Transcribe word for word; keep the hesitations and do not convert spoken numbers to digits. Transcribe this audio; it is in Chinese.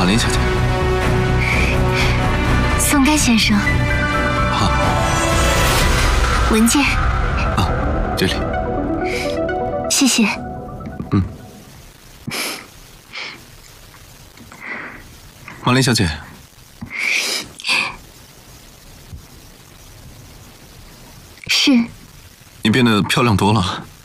莲小姐。 宋该先生。 好。 文件。 啊，这里。 谢谢。 嗯。马莲小姐。 是。 你变得漂亮多了。